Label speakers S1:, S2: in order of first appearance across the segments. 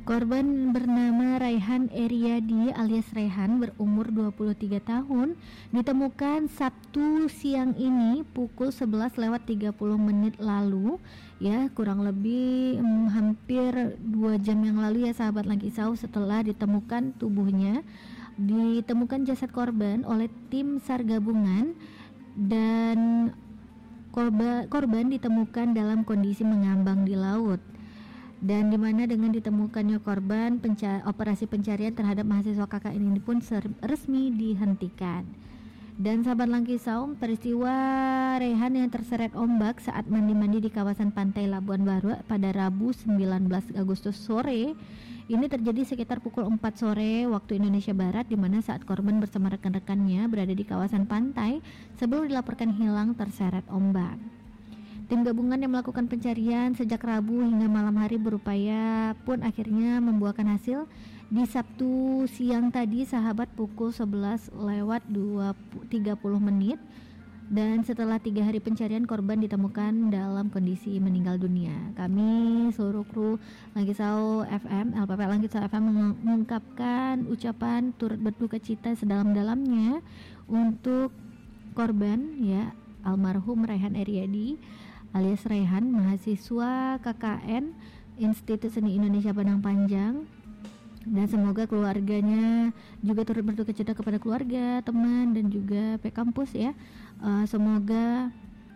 S1: Korban bernama Raihan Eriadi alias Rehan berumur 23 tahun ditemukan Sabtu siang ini pukul 11:30 lalu ya, kurang lebih hampir 2 jam yang lalu ya sahabat Langkisau. Setelah ditemukan tubuhnya, ditemukan jasad korban oleh tim SAR gabungan dan korban ditemukan dalam kondisi mengambang di laut. Dan dimana dengan ditemukannya korban, operasi pencarian terhadap mahasiswa KKN ini pun resmi dihentikan. Dan sahabat Langkisau, peristiwa Rehan yang terseret ombak saat mandi-mandi di kawasan pantai Labuan Baru pada Rabu 19 Agustus sore ini terjadi sekitar pukul 4 sore waktu Indonesia Barat, di mana saat korban bersama rekan-rekannya berada di kawasan pantai sebelum dilaporkan hilang terseret ombak. Tim gabungan yang melakukan pencarian sejak Rabu hingga malam hari berupaya pun akhirnya membuahkan hasil di Sabtu siang tadi sahabat pukul 11:30 dan setelah 3 hari pencarian korban ditemukan dalam kondisi meninggal dunia. Kami seluruh kru Langkisau FM, LPP Langkisau FM mengungkapkan ucapan turut berduka cita sedalam-dalamnya untuk korban ya, almarhum Raihan Eriadi alias Rehan, mahasiswa KKN Institut Seni Indonesia Padang Panjang, dan semoga keluarganya juga turut berduka cita kepada keluarga, teman, dan juga pihak kampus ya. Semoga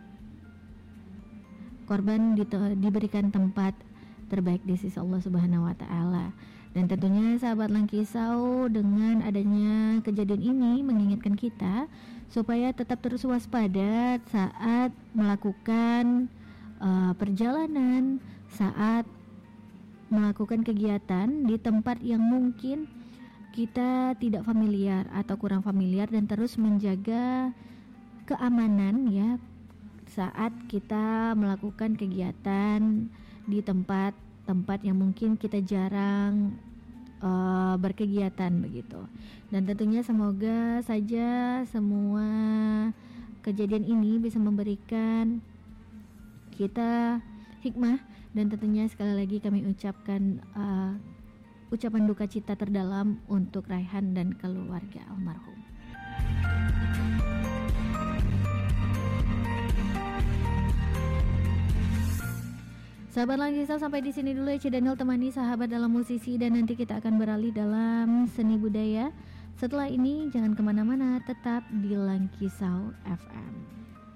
S1: korban diberikan tempat terbaik di sisi Allah Subhanahu wa Ta'ala. Dan tentunya sahabat Langkisau, dengan adanya kejadian ini mengingatkan kita supaya tetap terus waspada saat melakukan perjalanan, saat melakukan kegiatan di tempat yang mungkin kita tidak familiar atau kurang familiar, dan terus menjaga keamanan ya saat kita melakukan kegiatan di tempat yang mungkin kita jarang berkegiatan begitu. Dan tentunya semoga saja semua kejadian ini bisa memberikan kita hikmah, dan tentunya sekali lagi kami ucapkan ucapan duka cita terdalam untuk Raihan dan keluarga almarhum. Sahabat Langkisau, sampai di sini dulu ya Daniel temani sahabat dalam musisi, dan nanti kita akan beralih dalam seni budaya. Setelah ini jangan kemana-mana, tetap di Langkisau FM.